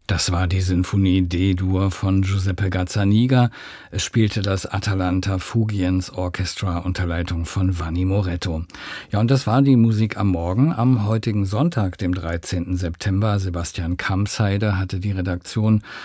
Das war die Sinfonie D-Dur von Giuseppe Gazzaniga. Es spielte das Atalanta Fugiens Orchestra unter Leitung von Vanni Moretto. Ja, und das war die Musik am Morgen. Am heutigen Sonntag, dem 13. September. Sebastian Kampsheide hatte die Redaktion